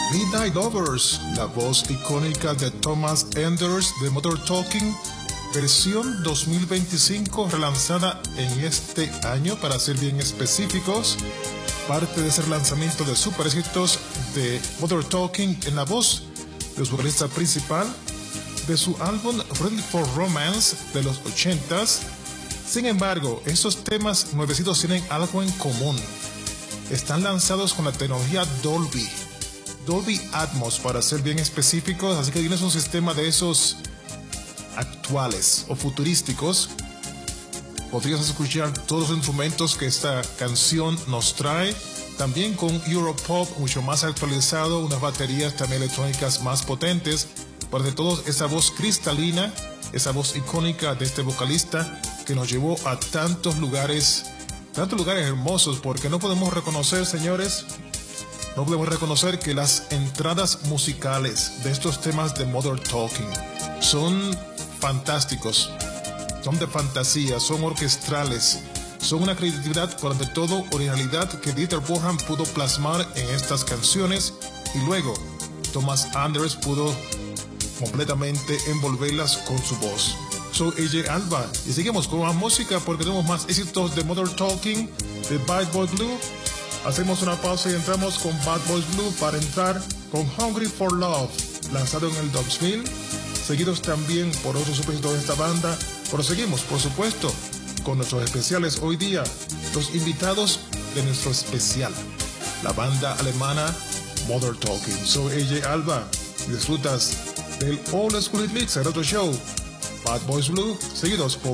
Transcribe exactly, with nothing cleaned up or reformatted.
Midnight Lovers, la voz icónica de Thomas Enders de Modern Talking, versión dos mil veinticinco, relanzada en este año para ser bien específicos, parte de ese lanzamiento de super éxitos de Modern Talking en la voz de su vocalista principal de su álbum Ready for Romance de los ochentas. Sin embargo, estos temas nuevecitos tienen algo en común. Están lanzados con la tecnología Dolby, Dolby Atmos para ser bien específicos, así que tienes un sistema de esos actuales o futurísticos. Podrías escuchar todos los instrumentos que esta canción nos trae, también con Europop mucho más actualizado, unas baterías también electrónicas más potentes, pero de todo esa voz cristalina, esa voz icónica de este vocalista que nos llevó a tantos lugares, tantos lugares hermosos, porque no podemos reconocer, señores, no podemos reconocer que las entradas musicales de estos temas de Modern Talking son fantásticos, son de fantasía, son orquestrales, son una creatividad, por ante todo originalidad que Dieter Bohlen pudo plasmar en estas canciones y luego Thomas Enders pudo completamente envolverlas con su voz. Soy A J Alba y seguimos con más música porque tenemos más éxitos de Modern Talking, de Bad Boy Blue. Hacemos una pausa y entramos con Bad Boys Blue para entrar con Hungry for Love, lanzado en el dos mil, seguidos también por otros éxitos de esta banda. Pero seguimos, por supuesto, con nuestros especiales hoy día, los invitados de nuestro especial, la banda alemana Modern Talking. Soy A J Alba y disfrutas del All School Mix, el otro show, Bad Boys Blue, seguidos por